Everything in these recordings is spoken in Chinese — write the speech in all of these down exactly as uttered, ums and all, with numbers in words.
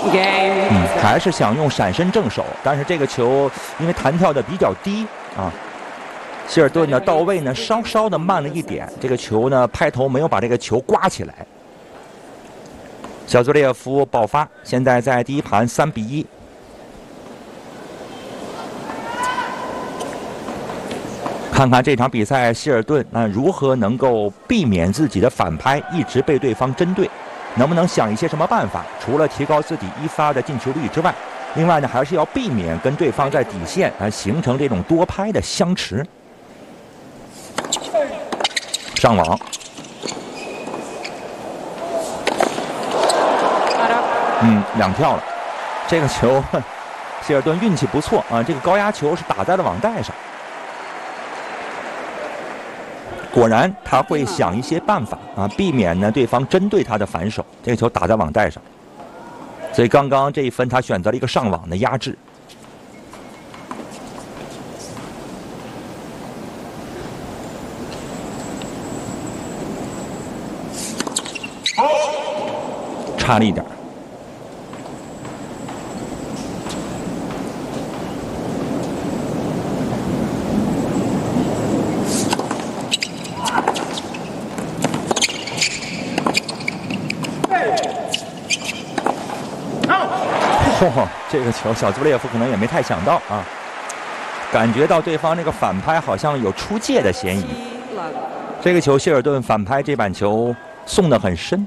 嗯，还是想用闪身正手，但是这个球因为弹跳的比较低啊，希尔顿的到位呢稍稍的慢了一点，这个球呢拍头没有把这个球刮起来。小兹列夫爆发，现在在第一盘三比一。看看这场比赛，希尔顿那如何能够避免自己的反拍一直被对方针对？能不能想一些什么办法？除了提高自己一发的进球率之外，另外呢，还是要避免跟对方在底线啊形成这种多拍的相持。上网，嗯，两跳了。这个球，希尔顿运气不错啊，这个高压球是打在了网带上。果然他会想一些办法啊，避免呢对方针对他的反手。这个球打在网带上，所以刚刚这一分他选择了一个上网的压制。差了一点。哦，这个球小兹列夫可能也没太想到啊，感觉到对方那个反拍好像有出界的嫌疑。这个球希尔顿反拍这板球送得很深。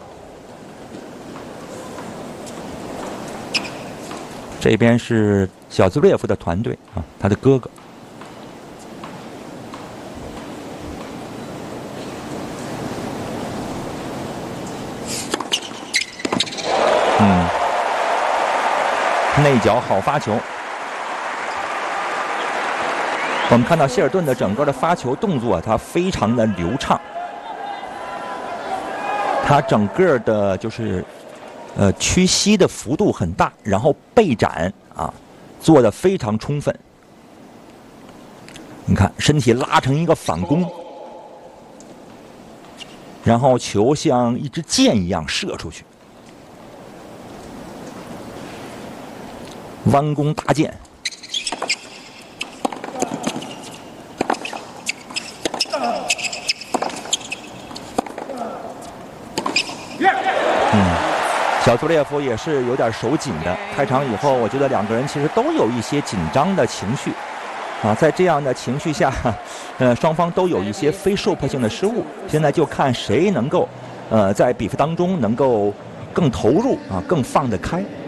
这边是小兹列夫的团队啊，他的哥哥。嗯。内角好发球，我们看到希尔顿的整个的发球动作，它非常的流畅，它整个的就是呃屈膝的幅度很大，然后背展啊做得非常充分。你看身体拉成一个反弓，然后球像一支箭一样射出去。弯弓搭箭，嗯，小图列夫也是有点手紧的。开场以后，我觉得两个人其实都有一些紧张的情绪，啊，在这样的情绪下，呃，双方都有一些非受迫性的失误。现在就看谁能够，呃，在比赛当中能够更投入啊，更放得开。